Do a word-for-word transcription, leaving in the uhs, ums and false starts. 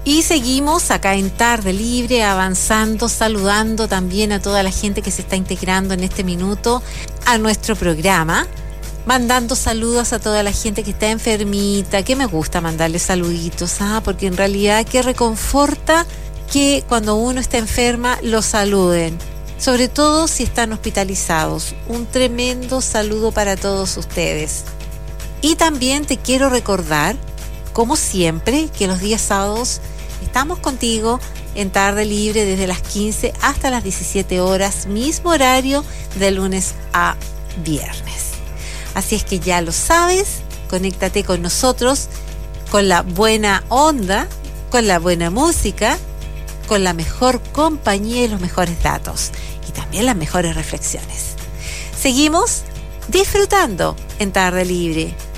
Y seguimos acá en Tarde Libre, avanzando, saludando también a toda la gente que se está integrando en este minuto a nuestro programa, mandando saludos a toda la gente que está enfermita, que me gusta mandarle saluditos, ¿ah? Porque en realidad que reconforta que cuando uno está enferma lo saluden, sobre todo si están hospitalizados. Un tremendo saludo para todos ustedes. Y también te quiero recordar, como siempre, que los días sábados estamos contigo en Tarde Libre desde las quince hasta las diecisiete horas, mismo horario de lunes a viernes. Así es que ya lo sabes, conéctate con nosotros, con la buena onda, con la buena música, con la mejor compañía y los mejores datos, y también las mejores reflexiones. Seguimos disfrutando en Tarde Libre.